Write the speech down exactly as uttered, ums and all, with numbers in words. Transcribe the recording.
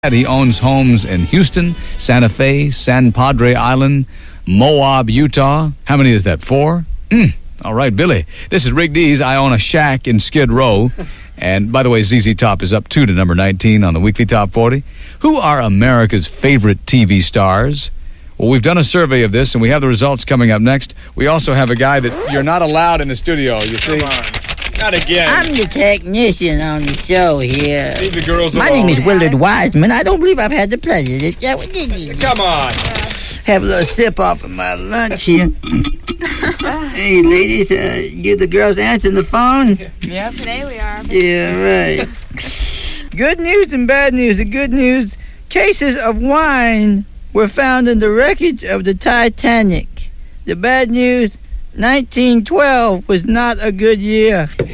He owns homes in Houston, Santa Fe, San Padre Island, Moab, Utah. How many is that? Four? Mm. All right, Billy. This is Rick Dees. I own a shack in Skid Row. And by the way, Z Z Top is up two to number nineteen on the Weekly Top forty. Who are America's favorite T V stars? Well, we've done a survey of this, and we have the results coming up next. We also have a guy that you're not allowed in the studio, you see. Come on. Not again. I'm the technician on the show here. Leave the girls My alone. name is Willard Wiseman. I don't believe I've had the pleasure to Come on. have a little sip off of my lunch here. Hey, ladies, uh, you the girls answering the phones? Yep. Today we are. Yeah, right. Good news and bad news. The good news, cases of wine were found in the wreckage of the Titanic. The bad news, nineteen twelve was not a good year.